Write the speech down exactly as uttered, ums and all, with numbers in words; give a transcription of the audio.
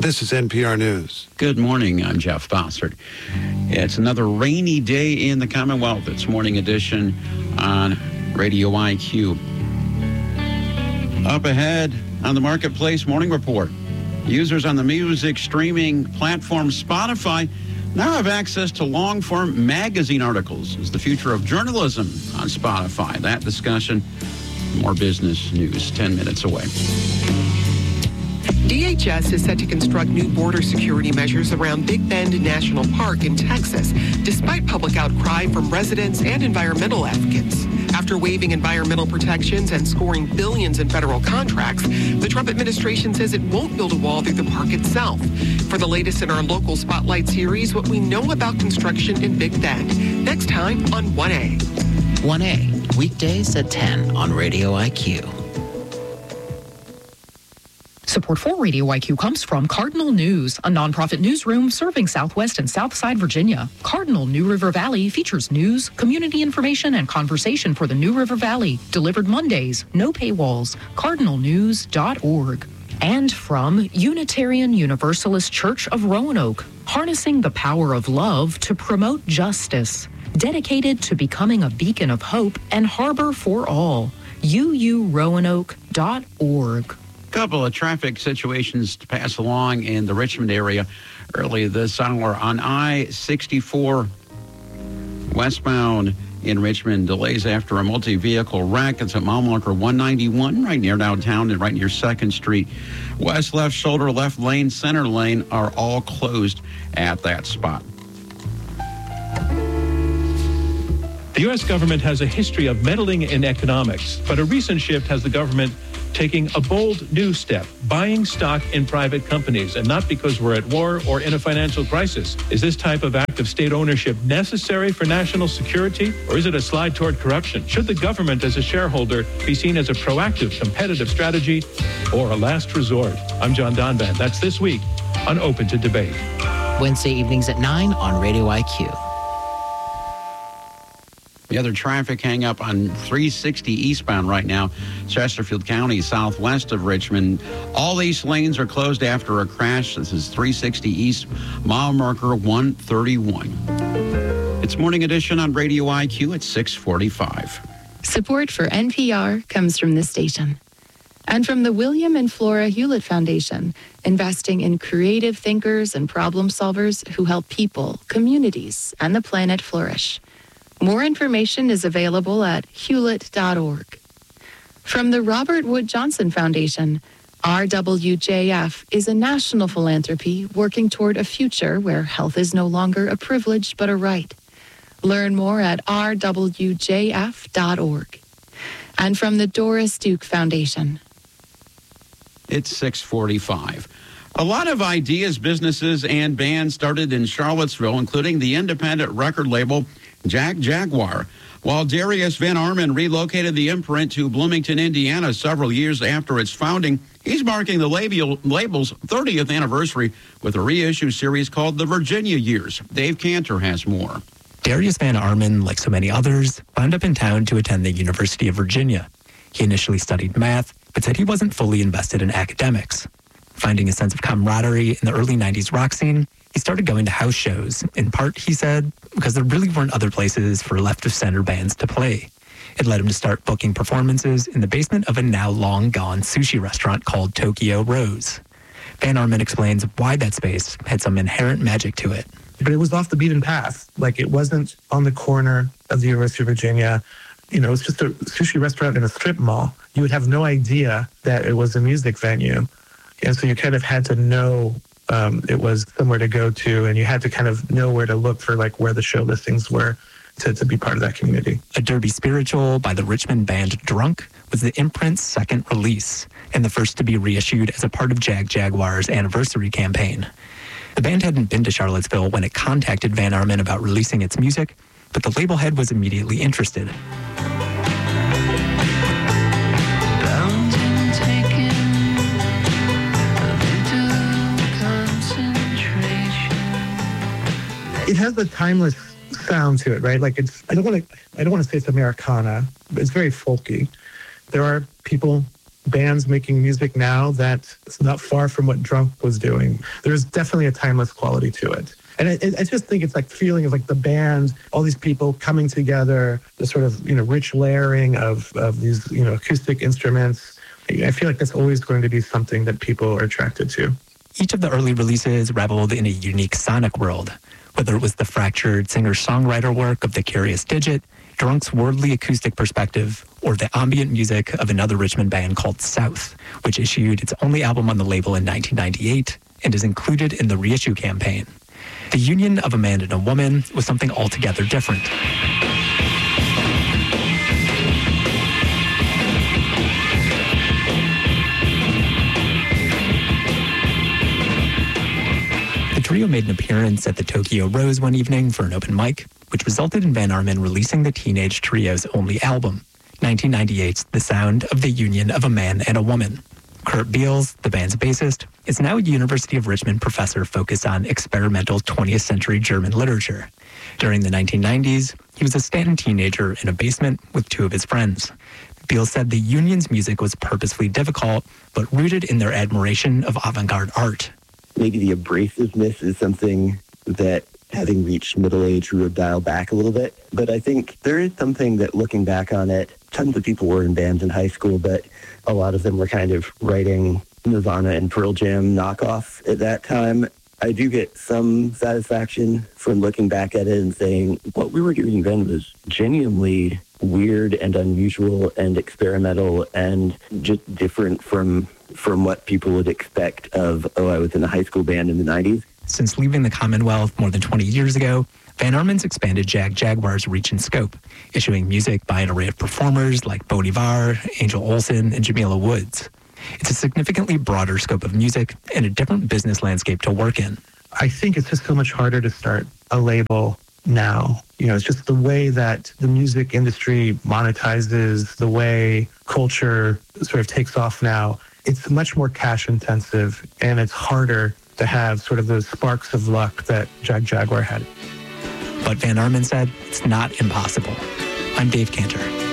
This is N P R News. Good morning. I'm Jeff Bossert. It's another rainy day in the Commonwealth. It's Morning Edition on Radio I Q. Up ahead on the Marketplace Morning Report. Users on the music streaming platform Spotify now have access to long-form magazine articles. Is the future of journalism on Spotify? That discussion, more business news, ten minutes away. D H S is set to construct new border security measures around Big Bend National Park in Texas, despite public outcry from residents and environmental advocates. After waiving environmental protections and scoring billions in federal contracts, the Trump administration says it won't build a wall through the park itself. For the latest in our local Spotlight series, what we know about construction in Big Bend. Next time on one A. one A, weekdays at ten on Radio I Q. Support for Radio I Q comes from Cardinal News, a nonprofit newsroom serving Southwest and Southside Virginia. Cardinal New River Valley features news, community information, and conversation for the New River Valley. Delivered Mondays, no paywalls, cardinal news dot org. And from Unitarian Universalist Church of Roanoke, harnessing the power of love to promote justice. Dedicated to becoming a beacon of hope and harbor for all. U U roanoke dot org. Couple of traffic situations to pass along in the Richmond area early this hour on I sixty-four westbound in Richmond. Delays after a multi-vehicle wreck. It's at mile marker one ninety-one right near downtown and right near second Street. West left shoulder, left lane, center lane are all closed at that spot. The U S government has a history of meddling in economics, but a recent shift has the government taking a bold new step, buying stock in private companies, and not because we're at war or in a financial crisis. Is this type of act of state ownership necessary for national security, or is it a slide toward corruption? Should the government as a shareholder be seen as a proactive, competitive strategy or a last resort? I'm John Donvan. That's This Week on Open to Debate. Wednesday evenings at nine on Radio I Q. The other traffic hang up on three sixty eastbound right now, Chesterfield County, southwest of Richmond. All east lanes are closed after a crash. This is three sixty east, mile marker one thirty-one. It's Morning Edition on Radio I Q at six forty-five. Support for N P R comes from this station and from the William and Flora Hewlett Foundation, investing in creative thinkers and problem solvers who help people, communities, and the planet flourish. More information is available at hewlett dot org. From the Robert Wood Johnson Foundation, R W J F is a national philanthropy working toward a future where health is no longer a privilege but a right. Learn more at r w j f dot org. And from the Doris Duke Foundation. It's six forty-five. A lot of ideas, businesses, and bands started in Charlottesville, including the independent record label Jack Jaguar. While Darius Van Arman relocated the imprint to Bloomington, Indiana several years after its founding, he's marking the label, label's thirtieth anniversary with a reissue series called The Virginia Years. Dave Cantor has more. Darius Van Arman, like so many others, wound up in town to attend the University of Virginia. He initially studied math, but said he wasn't fully invested in academics. Finding a sense of camaraderie in the early nineties rock scene, he started going to house shows, in part, he said, because there really weren't other places for left-of-center bands to play. It led him to start booking performances in the basement of a now long-gone sushi restaurant called Tokyo Rose. Van Arman explains why that space had some inherent magic to it. But it was off the beaten path. Like, it wasn't on the corner of the University of Virginia. You know, it was just a sushi restaurant in a strip mall. You would have no idea that it was a music venue. And so you kind of had to know um, it was somewhere to go to, and you had to kind of know where to look for, like, where the show listings were to, to be part of that community. A Derby Spiritual by the Richmond band Drunk was the imprint's second release, and the first to be reissued as a part of Jag Jaguar's anniversary campaign. The band hadn't been to Charlottesville when it contacted Van Arman about releasing its music, but the label head was immediately interested. It has a timeless sound to it, right? Like, it's, I don't want to, I don't want to say it's Americana, but it's very folky. There are people bands making music now that's not far from what Drunk was doing. There's definitely a timeless quality to it. And I, I just think it's like the feeling of like the band, all these people coming together, the sort of, you know, rich layering of, of these, you know, acoustic instruments. I feel like that's always going to be something that people are attracted to. Each of the early releases reveled in a unique sonic world, whether it was the fractured singer-songwriter work of The Curious Digit, Drunk's worldly acoustic perspective, or the ambient music of another Richmond band called South, which issued its only album on the label in nineteen ninety-eight and is included in the reissue campaign. The union of a man and a woman was something altogether different. The trio made an appearance at the Tokyo Rose one evening for an open mic, which resulted in Van Arman releasing the Teenage Trio's only album, nineteen ninety-eight's The Sound of the Union of a Man and a Woman. Kurt Beals, the band's bassist, is now a University of Richmond professor focused on experimental twentieth century German literature. During the nineteen nineties, he was a Stanton teenager in a basement with two of his friends. Beals said the Union's music was purposefully difficult, but rooted in their admiration of avant-garde art. Maybe the abrasiveness is something that, having reached middle age, we would dial back a little bit. But I think there is something that, looking back on it, tons of people were in bands in high school, but a lot of them were kind of writing Nirvana and Pearl Jam knockoffs at that time. I do get some satisfaction from looking back at it and saying what we were doing then was genuinely weird and unusual and experimental and just different from from what people would expect of, oh, I was in a high school band in the nineties. Since leaving the Commonwealth more than twenty years ago, Van Arman's expanded Jag Jaguar's reach and scope, issuing music by an array of performers like Bon Iver, Angel Olsen, and Jamila Woods. It's a significantly broader scope of music and a different business landscape to work in. I think it's just so much harder to start a label now. You know, it's just the way that the music industry monetizes, the way culture sort of takes off now. It's much more cash intensive, and it's harder to have sort of those sparks of luck that Jag Jaguar had. But Van Arman said it's not impossible. I'm Dave Cantor.